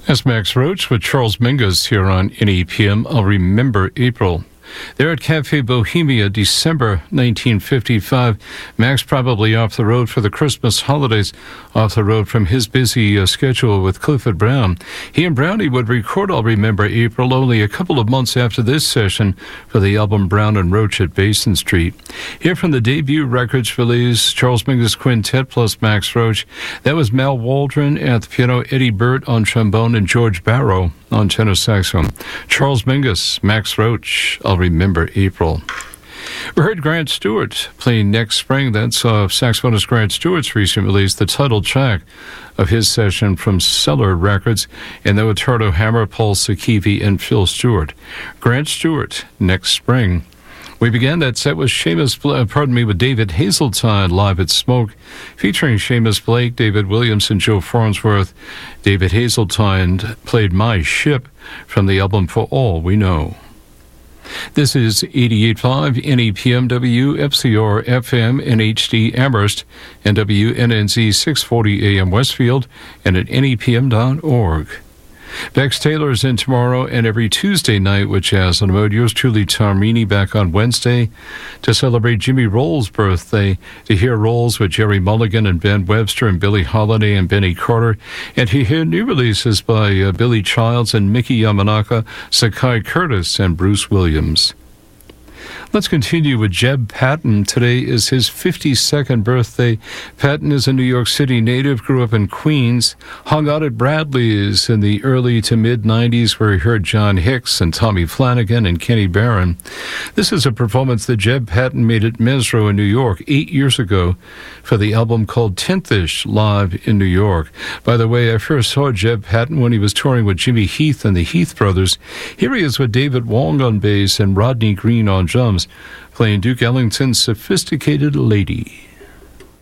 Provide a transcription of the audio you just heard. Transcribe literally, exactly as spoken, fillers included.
That's Max Roach with Charles Mingus here on N E P M. I'll remember April. There at Cafe Bohemia, December nineteen fifty-five. Max probably off the road for the Christmas holidays, off the road from his busy uh, schedule with Clifford Brown. He and Brownie would record I'll Remember April only a couple of months after this session for the album Brown and Roach at Basin Street. Here from the debut records release, Charles Mingus Quintet plus Max Roach. That was Mal Waldron at the piano, Eddie Burt on trombone, and George Barrow on tenor saxophone. Charles Mingus, Max Roach, I'll Remember April. We heard Grant Stewart playing Next Spring. That's uh, saxophonist Grant Stewart's recent release, the title track of his session from Cellar Records, and that was Tardo Hammer, Paul Sakivi, and Phil Stewart. Grant Stewart, Next Spring. We began that set with Seamus, uh, pardon me, with David Hazeltine live at Smoke, featuring Seamus Blake, David Williams, and Joe Farnsworth. David Hazeltine played My Ship from the album For All We Know. This is eighty-eight point five N E P M W F C R F M in H D Amherst and W N N Z six forty A M Westfield and at N E P M dot org. Bex Taylor is in tomorrow and every Tuesday night with Jazz on the Mode. Yours truly, Tom Reaney, back on Wednesday to celebrate Jimmy Rolls' birthday, to hear Rolls with Jerry Mulligan and Ben Webster and Billie Holiday and Benny Carter, and to hear new releases by uh, Billy Childs and Mickey Yamanaka, Sakai Curtis, and Bruce Williams. Let's continue with Jeb Patton. Today is his fifty-second birthday. Patton is a New York City native, grew up in Queens, hung out at Bradley's in the early to mid-nineties where he heard John Hicks and Tommy Flanagan and Kenny Barron. This is a performance that Jeb Patton made at Mesro in New York eight years ago for the album called Tenth-ish live in New York. By the way, I first saw Jeb Patton when he was touring with Jimmy Heath and the Heath Brothers. Here he is with David Wong on bass and Rodney Green on drums, playing Duke Ellington's Sophisticated Lady.